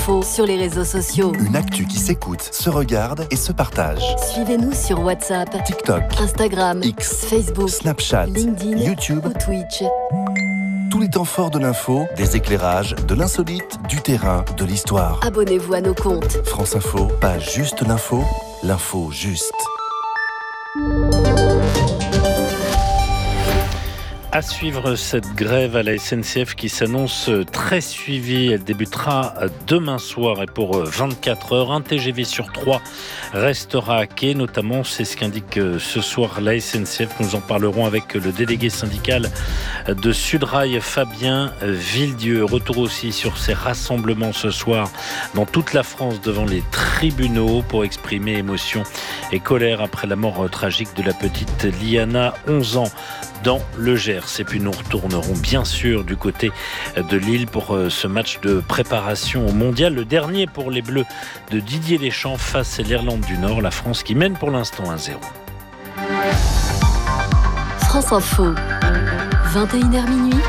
Info sur les réseaux sociaux. Une actu qui s'écoute, se regarde et se partage. Suivez-nous sur WhatsApp, TikTok, Instagram, X, Facebook, Snapchat, LinkedIn, YouTube ou Twitch. Tous les temps forts de l'info, des éclairages, de l'insolite, du terrain, de l'histoire. Abonnez-vous à nos comptes. France Info, pas juste l'info juste. À suivre cette grève à la SNCF qui s'annonce très suivie. Elle débutera demain soir et pour 24 heures. Un TGV sur 3 restera à quai, notamment, c'est ce qu'indique ce soir la SNCF. Nous en parlerons avec le délégué syndical de Sudrail, Fabien Villedieu. Retour aussi sur ces rassemblements ce soir dans toute la France devant les tribunaux pour exprimer émotion et colère après la mort tragique de la petite Liana, 11 ans, dans le Gers. Et puis nous retournerons bien sûr du côté de Lille pour ce match de préparation au mondial, le dernier pour les Bleus de Didier Deschamps face à l'Irlande du Nord, la France qui mène pour l'instant 1-0. France Info, 21h minuit.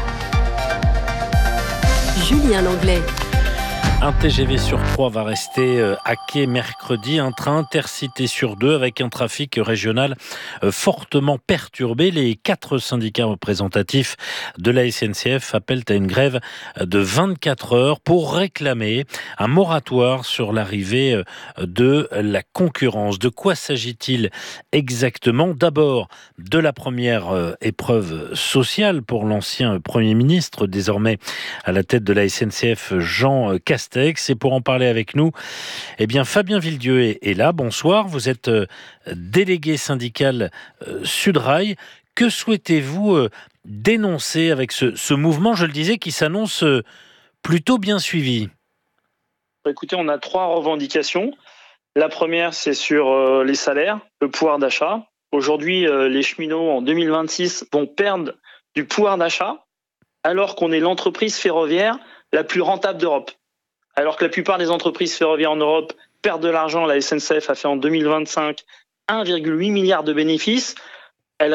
Julien Langlais. Un TGV sur 3 va rester à quai mercredi, un train intercité sur 2 avec un trafic régional fortement perturbé. Les 4 syndicats représentatifs de la SNCF appellent à une grève de 24 heures pour réclamer un moratoire sur l'arrivée de la concurrence. De quoi s'agit-il exactement ? D'abord, de la première épreuve sociale pour l'ancien Premier ministre, désormais à la tête de la SNCF, Jean Castex. Et pour en parler avec nous, Fabien Villedieu est là. Bonsoir, vous êtes délégué syndical Sudrail. Que souhaitez-vous dénoncer avec ce mouvement, je le disais, qui s'annonce plutôt bien suivi ? Écoutez, on a 3 revendications. La première, c'est sur les salaires, le pouvoir d'achat. Aujourd'hui, les cheminots, en 2026, vont perdre du pouvoir d'achat alors qu'on est l'entreprise ferroviaire la plus rentable d'Europe. Alors que la plupart des entreprises ferroviaires en Europe perdent de l'argent, la SNCF a fait en 2025 1,8 milliard de bénéfices. Elle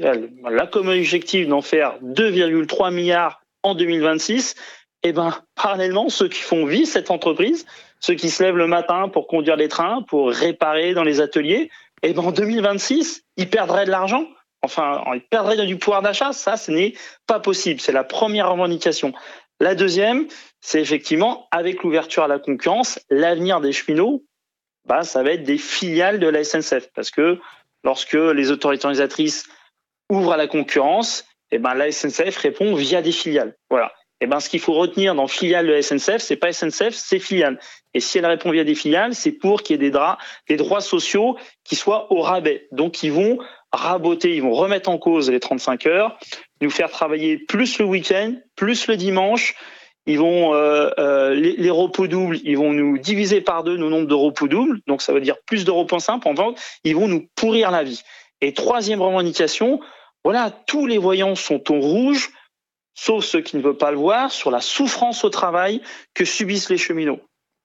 a comme objectif d'en faire 2,3 milliards en 2026. Parallèlement, ceux qui font vivre cette entreprise, ceux qui se lèvent le matin pour conduire les trains, pour réparer dans les ateliers, en 2026, ils perdraient de l'argent. Enfin, ils perdraient du pouvoir d'achat. Ça, ce n'est pas possible. C'est la première revendication. La deuxième, c'est effectivement, avec l'ouverture à la concurrence, l'avenir des cheminots, ça va être des filiales de la SNCF. Parce que lorsque les autorités organisatrices ouvrent à la concurrence, la SNCF répond via des filiales. Voilà. Ce qu'il faut retenir dans filiale de la SNCF, c'est pas SNCF, c'est filiale. Et si elle répond via des filiales, c'est pour qu'il y ait des droits sociaux qui soient au rabais. Donc, ils vont raboter, ils vont remettre en cause les 35 heures, nous faire travailler plus le week-end, plus le dimanche. Ils vont les repos doubles, ils vont nous diviser par 2 nos nombres de repos doubles, donc ça veut dire plus de repos simples. En vente, ils vont nous pourrir la vie. Et troisième revendication, tous les voyants sont au rouge, sauf ceux qui ne veulent pas le voir, sur la souffrance au travail que subissent les cheminots.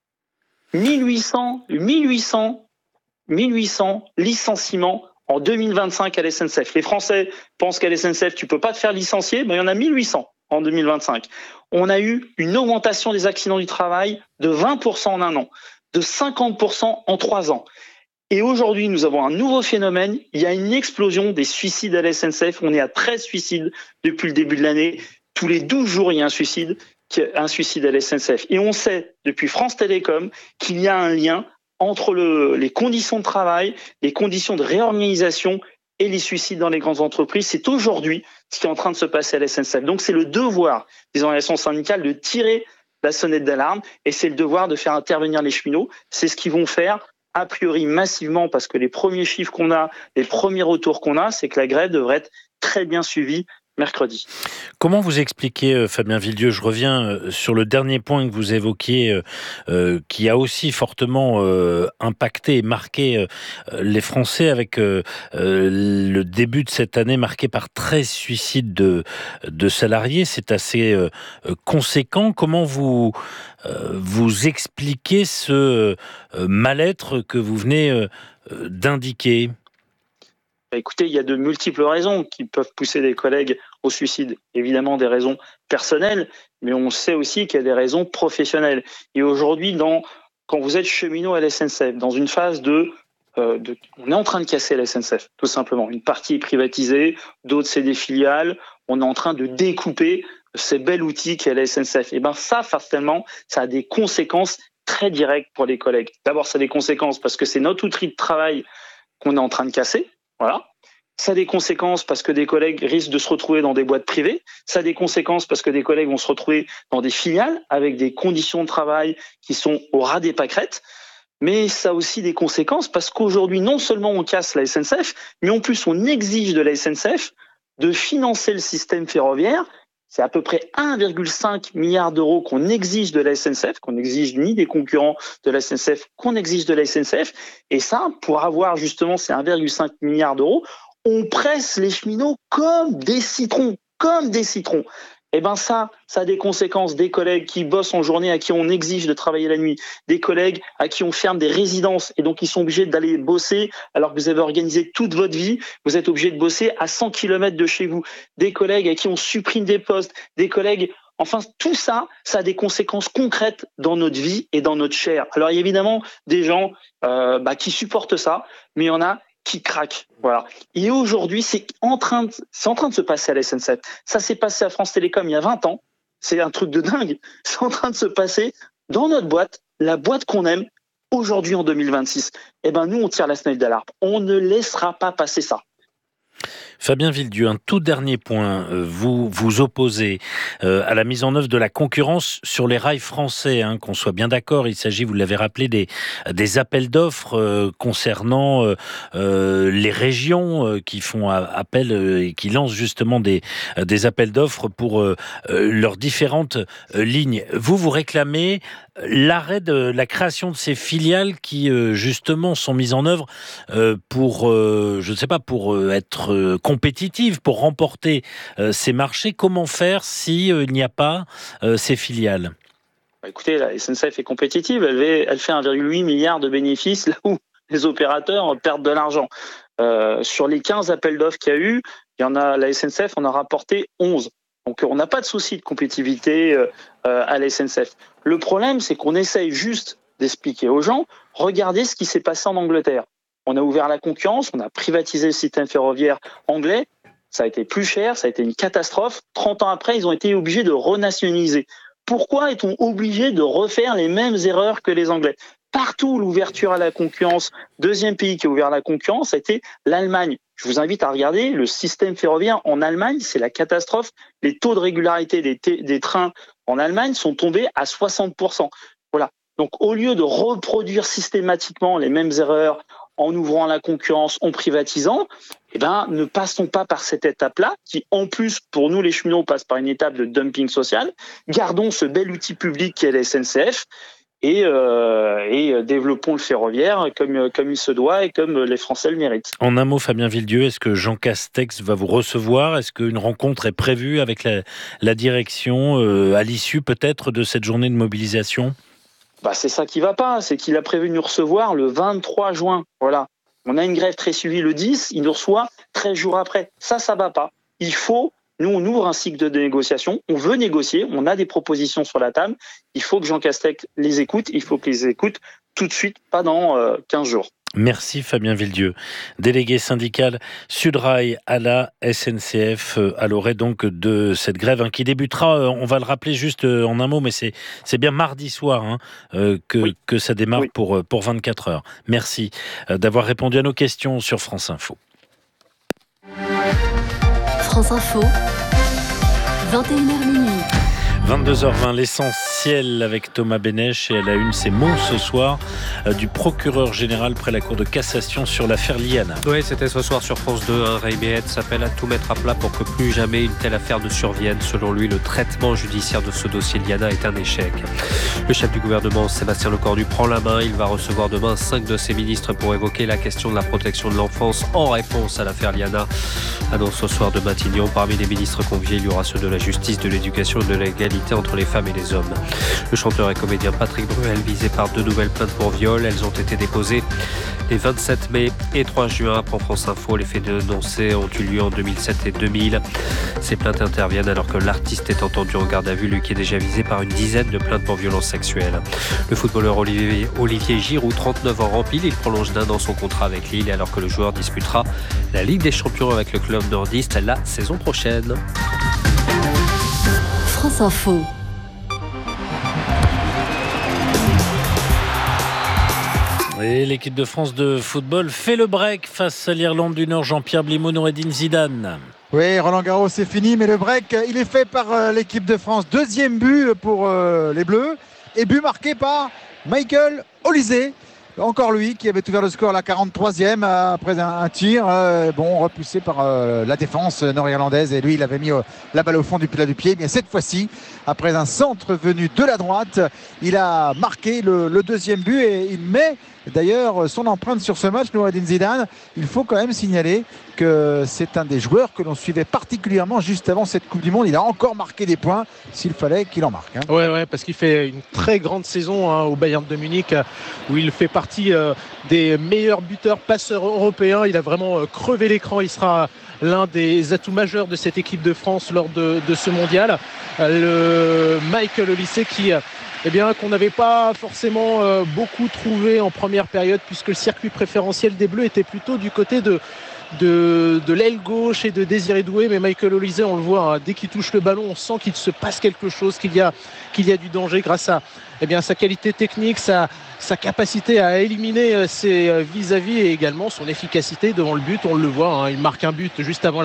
1800 licenciements en 2025 à la SNCF. Les Français pensent qu'à la SNCF, tu peux pas te faire licencier, il y en a 1800 en 2025. On a eu une augmentation des accidents du travail de 20% en 1 an, de 50% en 3 ans. Et aujourd'hui, nous avons un nouveau phénomène. Il y a une explosion des suicides à la SNCF. On est à 13 suicides depuis le début de l'année. Tous les 12 jours, il y a un suicide à la SNCF. Et on sait, depuis France Télécom, qu'il y a un lien entre les conditions de travail, les conditions de réorganisation et les suicides dans les grandes entreprises. C'est aujourd'hui ce qui est en train de se passer à la SNCF. Donc c'est le devoir des organisations syndicales de tirer la sonnette d'alarme et c'est le devoir de faire intervenir les cheminots. C'est ce qu'ils vont faire a priori massivement parce que les premiers chiffres qu'on a, les premiers retours qu'on a, c'est que la grève devrait être très bien suivie mercredi. Comment vous expliquez, Fabien Villedieu, je reviens sur le dernier point que vous évoquiez, qui a aussi fortement impacté et marqué les Français avec le début de cette année marqué par 13 suicides de salariés. C'est assez conséquent. Comment vous expliquez ce mal-être que vous venez d'indiquer ? Écoutez, il y a de multiples raisons qui peuvent pousser des collègues au suicide. Évidemment des raisons personnelles, mais on sait aussi qu'il y a des raisons professionnelles. Et aujourd'hui, quand vous êtes cheminot à la SNCF, dans une phase on est en train de casser la SNCF, tout simplement. Une partie est privatisée, d'autres c'est des filiales. On est en train de découper ces bels outils qu'est la SNCF. Et ça, forcément, ça a des conséquences très directes pour les collègues. D'abord, ça a des conséquences parce que c'est notre outil de travail qu'on est en train de casser. Voilà. Ça a des conséquences parce que des collègues risquent de se retrouver dans des boîtes privées. Ça a des conséquences parce que des collègues vont se retrouver dans des filiales avec des conditions de travail qui sont au ras des pâquerettes. Mais ça a aussi des conséquences parce qu'aujourd'hui, non seulement on casse la SNCF, mais en plus on exige de la SNCF de financer le système ferroviaire. C'est à peu près 1,5 milliard d'euros qu'on exige de la SNCF, qu'on n'exige ni des concurrents de la SNCF, qu'on exige de la SNCF. Et ça, pour avoir justement ces 1,5 milliard d'euros, on presse les cheminots comme des citrons. Et ça a des conséquences. Des collègues qui bossent en journée, à qui on exige de travailler la nuit. Des collègues à qui on ferme des résidences et donc ils sont obligés d'aller bosser alors que vous avez organisé toute votre vie. Vous êtes obligés de bosser à 100 km de chez vous. Des collègues à qui on supprime des postes. Des collègues... Enfin, tout ça, ça a des conséquences concrètes dans notre vie et dans notre chair. Alors, il y a évidemment des gens qui supportent ça, mais il y en a qui craquent. Voilà. Et aujourd'hui, c'est en train de se passer à la SNCF. Ça s'est passé à France Télécom il y a 20 ans. C'est un truc de dingue. C'est en train de se passer dans notre boîte, la boîte qu'on aime, aujourd'hui en 2026. Nous, on tire la sonnette d'alarme. On ne laissera pas passer ça. Fabien Villedieu, un tout dernier point. Vous vous opposez à la mise en œuvre de la concurrence sur les rails français. Qu'on soit bien d'accord, il s'agit, vous l'avez rappelé, des appels d'offres concernant les régions qui font appel et qui lancent justement des appels d'offres pour leurs différentes lignes. Vous réclamez l'arrêt de la création de ces filiales qui justement sont mises en œuvre pour être compétitives, pour remporter ces marchés. Comment faire s'il n'y a pas ces filiales ? Écoutez, la SNCF est compétitive, elle fait 1,8 milliard de bénéfices là où les opérateurs perdent de l'argent. Sur les 15 appels d'offres qu'il y a eu, la SNCF en a rapporté 11. Donc on n'a pas de souci de compétitivité à la SNCF. Le problème, c'est qu'on essaye juste d'expliquer aux gens, regardez ce qui s'est passé en Angleterre. On a ouvert la concurrence, on a privatisé le système ferroviaire anglais, ça a été plus cher, ça a été une catastrophe. 30 ans après, ils ont été obligés de renationaliser. Pourquoi est-on obligé de refaire les mêmes erreurs que les Anglais ? Partout, l'ouverture à la concurrence, deuxième pays qui a ouvert la concurrence, a été l'Allemagne. Je vous invite à regarder le système ferroviaire en Allemagne, c'est la catastrophe. Les taux de régularité des trains en Allemagne sont tombés à 60%. Voilà. Donc, au lieu de reproduire systématiquement les mêmes erreurs en ouvrant la concurrence, en privatisant, ne passons pas par cette étape-là, qui en plus, pour nous les cheminots, passe par une étape de dumping social. Gardons ce bel outil public qu'est la SNCF et développons le ferroviaire comme il se doit et comme les Français le méritent. En un mot, Fabien Villedieu, est-ce que Jean Castex va vous recevoir ? Est-ce qu'une rencontre est prévue avec la direction à l'issue peut-être de cette journée de mobilisation ? C'est ça qui va pas, c'est qu'il a prévu de nous recevoir le 23 juin. Voilà. On a une grève très suivie le 10, il nous reçoit 13 jours après. Ça va pas. Nous, on ouvre un cycle de négociation, on veut négocier, on a des propositions sur la table. Il faut que Jean Castex les écoute, il faut qu'il les écoute tout de suite, pas dans 15 jours. Merci Fabien Villedieu, délégué syndical Sudrail à la SNCF, à l'orée donc de cette grève qui débutera, on va le rappeler juste en un mot, mais c'est bien mardi soir que ça démarre pour 24 heures. Merci d'avoir répondu à nos questions sur France Info. France Info, 21h minuit. 22h20, l'essentiel avec Thomas Bénèche et à la une, ces mots ce soir du procureur général près la Cour de cassation sur l'affaire Liana. Oui, c'était ce soir sur France 2. Ray Béhet s'appelle à tout mettre à plat pour que plus jamais une telle affaire ne survienne. Selon lui, le traitement judiciaire de ce dossier Liana est un échec. Le chef du gouvernement, Sébastien Lecornu, prend la main. Il va recevoir demain 5 de ses ministres pour évoquer la question de la protection de l'enfance en réponse à l'affaire Liana. Annonce ce soir de Matignon. Parmi les ministres conviés, il y aura ceux de la justice, de l'éducation et de l'égalité l'égalité entre les femmes et les hommes. Le chanteur et comédien Patrick Bruel visé par 2 nouvelles plaintes pour viol. Elles ont été déposées les 27 mai et 3 juin. Pour France Info, les faits dénoncés ont eu lieu en 2007 et 2000. Ces plaintes interviennent alors que l'artiste est entendu en garde à vue, lui qui est déjà visé par une dizaine de plaintes pour violences sexuelles. Le footballeur Olivier Giroud, 39 ans rempli, il prolonge d'1 an son contrat avec Lille alors que le joueur disputera la Ligue des Champions avec le club nordiste la saison prochaine. France Info. Et l'équipe de France de football fait le break face à l'Irlande du Nord. Jean-Pierre Blimaud, Noureddine Zidane. Oui, Roland Garros c'est fini, mais le break il est fait par l'équipe de France. 2e but pour les Bleus et but marqué par Michael Olise. Encore lui qui avait ouvert le score à la 43e après un tir repoussé par la défense nord-irlandaise, et lui il avait mis la balle au fond du plat du pied. Mais cette fois-ci, après un centre venu de la droite, il a marqué le 2e but et il met d'ailleurs son empreinte sur ce match. Noureddine Zidane, il faut quand même signaler que c'est un des joueurs que l'on suivait particulièrement juste avant cette Coupe du Monde. Il a encore marqué des points s'il fallait qu'il en marque. Ouais, parce qu'il fait une très grande saison au Bayern de Munich, où il fait partie des meilleurs buteurs passeurs européens. Il a vraiment crevé l'écran. Il sera l'un des atouts majeurs de cette équipe de France lors de ce mondial. Le Michael Olise qu'on n'avait pas forcément beaucoup trouvé en première période, puisque le circuit préférentiel des Bleus était plutôt du côté de l'aile gauche et de Désiré Doué. Mais Michael Olise, on le voit, dès qu'il touche le ballon, on sent qu'il se passe quelque chose, qu'il y a du danger grâce à sa qualité technique, sa capacité à éliminer ses vis-à-vis et également son efficacité devant le but. On le voit, il marque un but juste avant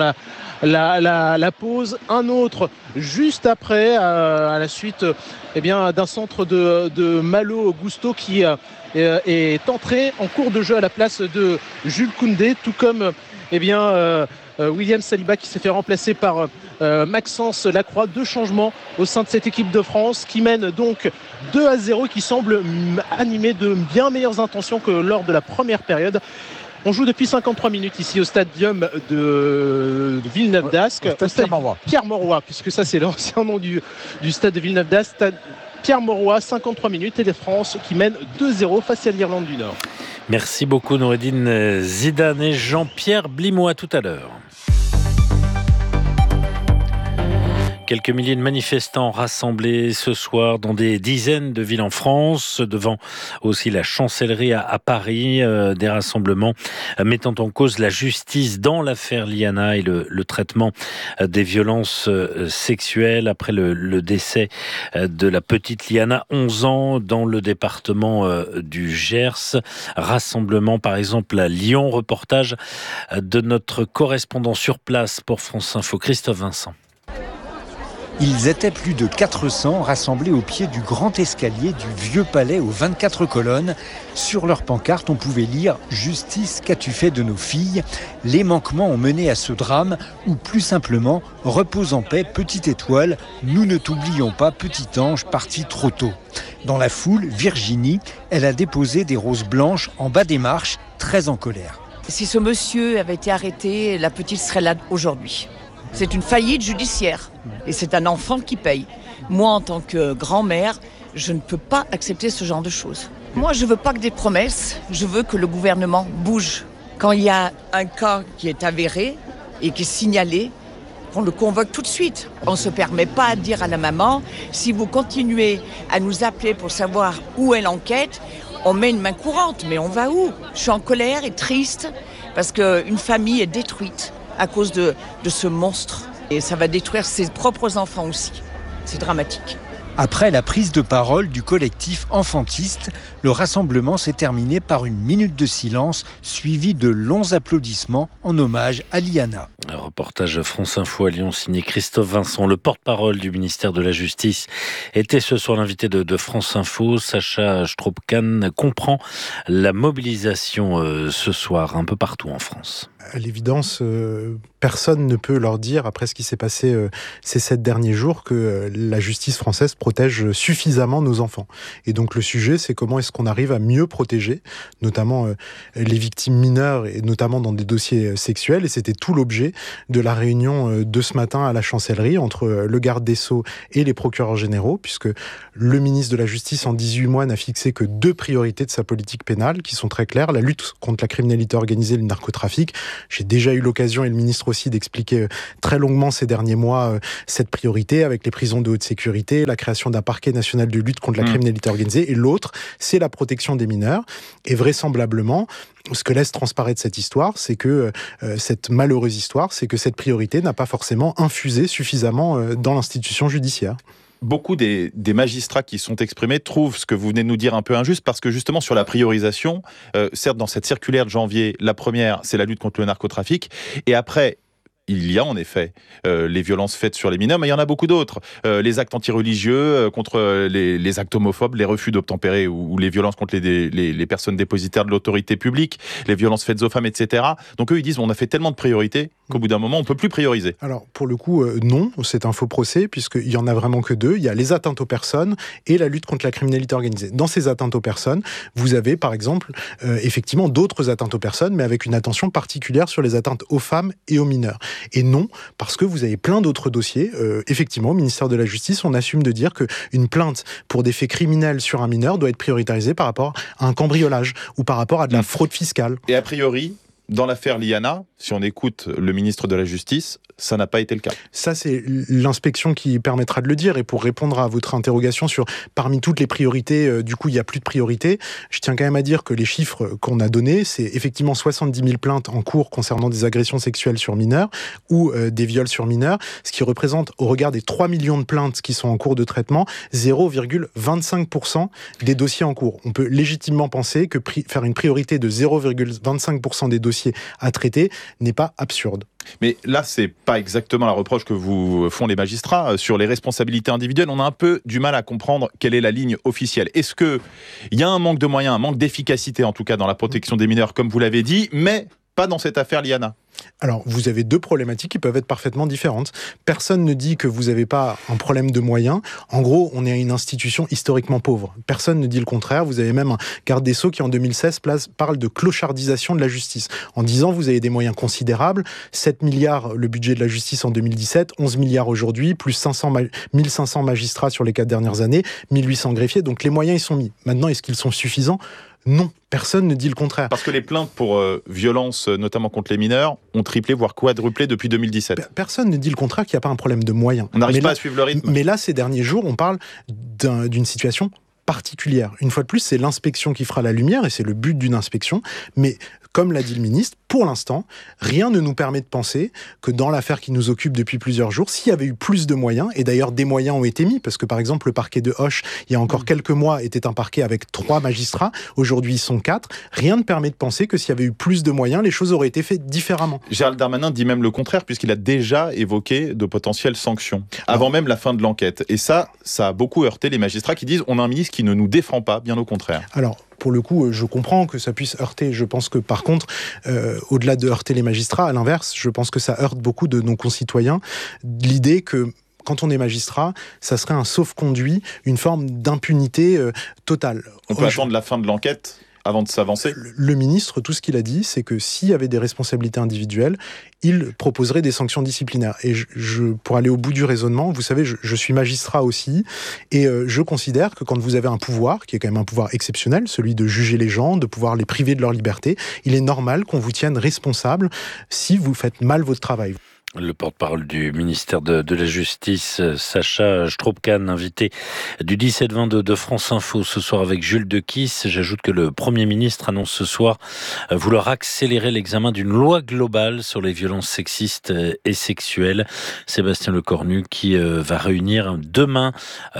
la pause, un autre juste après, à la suite d'un centre de Malo Gusto qui est entré en cours de jeu à la place de Jules Koundé, tout comme William Saliba qui s'est fait remplacer par Maxence Lacroix. 2 changements au sein de cette équipe de France qui mène donc 2-0, qui semble animée de bien meilleures intentions que lors de la première période. On joue depuis 53 minutes ici au stadium de Villeneuve-d'Ascq. Au stade Pierre-Mauroy, puisque ça c'est l'ancien nom du stade de Villeneuve-d'Ascq. Stade Pierre-Mauroy, 53 minutes et les France qui mènent 2-0 face à l'Irlande du Nord. Merci beaucoup Noureddine Zidane et Jean-Pierre Blimaud. À tout à l'heure. Quelques milliers de manifestants rassemblés ce soir dans des dizaines de villes en France, devant aussi la chancellerie à Paris. Des rassemblements mettant en cause la justice dans l'affaire Liana et le traitement des violences sexuelles après le décès de la petite Liana, 11 ans, dans le département du Gers. Rassemblement par exemple à Lyon. Reportage de notre correspondant sur place pour France Info, Christophe Vincent. Ils étaient plus de 400 rassemblés au pied du grand escalier du vieux palais aux 24 colonnes. Sur leur pancarte, on pouvait lire « Justice, qu'as-tu fait de nos filles ?» Les manquements ont mené à ce drame, ou plus simplement « Repose en paix, petite étoile, nous ne t'oublions pas, petit ange parti trop tôt ». Dans la foule, Virginie, elle a déposé des roses blanches en bas des marches, très en colère. Si ce monsieur avait été arrêté, la petite serait là aujourd'hui. C'est une faillite judiciaire et c'est un enfant qui paye. Moi, en tant que grand-mère, je ne peux pas accepter ce genre de choses. Moi, je veux pas que des promesses, je veux que le gouvernement bouge. Quand il y a un cas qui est avéré et qui est signalé, qu'on le convoque tout de suite. On ne se permet pas de dire à la maman, si vous continuez à nous appeler pour savoir où est l'enquête, on met une main courante, mais on va où ? Je suis en colère et triste parce qu'une famille est détruite à cause de ce monstre. Et ça va détruire ses propres enfants aussi. C'est dramatique. Après la prise de parole du collectif enfantiste, le rassemblement s'est terminé par une minute de silence, suivi de longs applaudissements en hommage à Liana. Un reportage France Info à Lyon signé Christophe Vincent. Le porte-parole du ministère de la Justice était ce soir l'invité de France Info. Sacha Stroopkane comprend la mobilisation ce soir un peu partout en France. À l'évidence, personne ne peut leur dire, après ce qui s'est passé ces 7 derniers jours, que la justice française protège suffisamment nos enfants. Et donc le sujet, c'est comment est-ce qu'on arrive à mieux protéger, notamment les victimes mineures, et notamment dans des dossiers sexuels. Et c'était tout l'objet de la réunion de ce matin à la Chancellerie entre le garde des Sceaux et les procureurs généraux, puisque le ministre de la Justice, en 18 mois, n'a fixé que 2 priorités de sa politique pénale, qui sont très claires: la lutte contre la criminalité organisée et le narcotrafic. J'ai déjà eu l'occasion, et le ministre aussi, d'expliquer très longuement ces derniers mois cette priorité, avec les prisons de haute sécurité, la création d'un parquet national de lutte contre la criminalité organisée. Et l'autre, c'est la protection des mineurs. Et vraisemblablement, ce que laisse transparaître cette histoire, c'est que cette malheureuse histoire, c'est que cette priorité n'a pas forcément infusé suffisamment dans l'institution judiciaire. Beaucoup des magistrats qui sont exprimés trouvent ce que vous venez de nous dire un peu injuste, parce que justement sur la priorisation, certes dans cette circulaire de janvier, la première c'est la lutte contre le narcotrafic, et après il y a en effet les violences faites sur les mineurs, mais il y en a beaucoup d'autres. Les actes antireligieux, contre les actes homophobes, les refus d'obtempérer ou les violences contre les personnes dépositaires de l'autorité publique, les violences faites aux femmes, etc. Donc eux, ils disent on a fait tellement de priorités qu'au bout d'un moment, on ne peut plus prioriser. Alors, pour le coup, non, c'est un faux procès, puisqu'il n'y en a vraiment que 2. Il y a les atteintes aux personnes et la lutte contre la criminalité organisée. Dans ces atteintes aux personnes, vous avez, par exemple, effectivement, d'autres atteintes aux personnes, mais avec une attention particulière sur les atteintes aux femmes et aux mineurs. Et non, parce que vous avez plein d'autres dossiers. Effectivement, au ministère de la Justice, on assume de dire qu'une plainte pour des faits criminels sur un mineur doit être prioritarisée par rapport à un cambriolage ou par rapport à de la fraude fiscale. Et a priori, dans l'affaire Liana, si on écoute le ministre de la Justice, ça n'a pas été le cas. Ça, c'est l'inspection qui permettra de le dire. Et pour répondre à votre interrogation sur parmi toutes les priorités, du coup, il n'y a plus de priorité, je tiens quand même à dire que les chiffres qu'on a donnés, c'est effectivement 70 000 plaintes en cours concernant des agressions sexuelles sur mineurs ou des viols sur mineurs, ce qui représente, au regard des 3 millions de plaintes qui sont en cours de traitement, 0,25% des dossiers en cours. On peut légitimement penser que faire une priorité de 0,25% des dossiers à traiter n'est pas absurde. Mais là, c'est pas exactement la reproche que vous font les magistrats. Sur les responsabilités individuelles, on a un peu du mal à comprendre quelle est la ligne officielle. Est-ce qu'il y a un manque de moyens, un manque d'efficacité en tout cas dans la protection des mineurs, comme vous l'avez dit, mais pas dans cette affaire Liana? Alors, vous avez 2 problématiques qui peuvent être parfaitement différentes. Personne ne dit que vous n'avez pas un problème de moyens. En gros, on est une institution historiquement pauvre. Personne ne dit le contraire. Vous avez même un garde des Sceaux qui, en 2016, parle de clochardisation de la justice, en disant vous avez des moyens considérables, 7 milliards le budget de la justice en 2017, 11 milliards aujourd'hui, plus 1500 magistrats sur les 4 dernières années, 1800 greffiers. Donc les moyens, ils sont mis. Maintenant, est-ce qu'ils sont suffisants ? Non, personne ne dit le contraire. Parce que les plaintes pour violences, notamment contre les mineurs, ont triplé, voire quadruplé depuis 2017. Personne ne dit le contraire, qu'il n'y a pas un problème de moyens. On n'arrive pas à suivre le rythme. Mais là, ces derniers jours, on parle d'une situation particulière. Une fois de plus, c'est l'inspection qui fera la lumière, et c'est le but d'une inspection. Mais comme l'a dit le ministre, pour l'instant, rien ne nous permet de penser que dans l'affaire qui nous occupe depuis plusieurs jours, s'il y avait eu plus de moyens, et d'ailleurs des moyens ont été mis, parce que par exemple le parquet de Auch, il y a encore quelques mois, était un parquet avec 3 magistrats, aujourd'hui ils sont 4, rien ne permet de penser que s'il y avait eu plus de moyens, les choses auraient été faites différemment. Gérald Darmanin dit même le contraire, puisqu'il a déjà évoqué de potentielles sanctions, avant même la fin de l'enquête. Et ça a beaucoup heurté les magistrats qui disent on a un ministre qui ne nous défend pas, bien au contraire. Alors, pour le coup, je comprends que ça puisse heurter. Je pense que, par contre, au-delà de heurter les magistrats, à l'inverse, je pense que ça heurte beaucoup de nos concitoyens. L'idée que, quand on est magistrat, ça serait un sauf-conduit, une forme d'impunité totale. On peut attendre la fin de l'enquête avant de s'avancer. Le ministre, tout ce qu'il a dit, c'est que s'il y avait des responsabilités individuelles, il proposerait des sanctions disciplinaires. Et pour aller au bout du raisonnement, vous savez, je suis magistrat aussi, et je considère que quand vous avez un pouvoir, qui est quand même un pouvoir exceptionnel, celui de juger les gens, de pouvoir les priver de leur liberté, il est normal qu'on vous tienne responsable si vous faites mal votre travail. Le porte-parole du ministère de la Justice, Sacha Stroopkane, invité du 17-20 de France Info ce soir avec Jules Dequisse. J'ajoute que le Premier ministre annonce ce soir vouloir accélérer l'examen d'une loi globale sur les violences sexistes et sexuelles. Sébastien Lecornu qui va réunir demain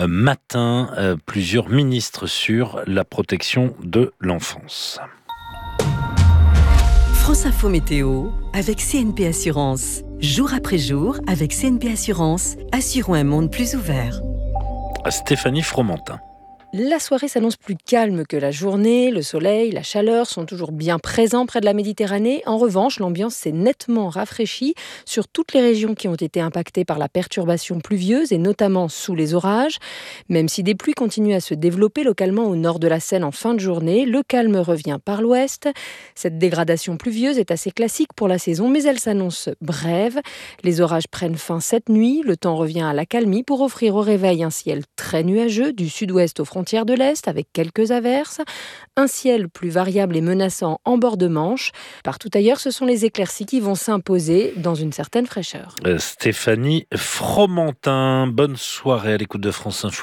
matin plusieurs ministres sur la protection de l'enfance. France Info Météo avec CNP Assurance. Jour après jour, avec CNP Assurance, assurons un monde plus ouvert. Stéphanie Fromentin. La soirée s'annonce plus calme que la journée. Le soleil, la chaleur sont toujours bien présents près de la Méditerranée. En revanche, l'ambiance s'est nettement rafraîchie sur toutes les régions qui ont été impactées par la perturbation pluvieuse et notamment sous les orages. Même si des pluies continuent à se développer localement au nord de la Seine en fin de journée, le calme revient par l'ouest. Cette dégradation pluvieuse est assez classique pour la saison, mais elle s'annonce brève. Les orages prennent fin cette nuit. Le temps revient à l'accalmie pour offrir au réveil un ciel très nuageux du sud-ouest aux frontières de l'Est avec quelques averses, un ciel plus variable et menaçant en bord de Manche. Partout ailleurs, ce sont les éclaircies qui vont s'imposer dans une certaine fraîcheur. Stéphanie Fromentin, bonne soirée à l'écoute de France Info.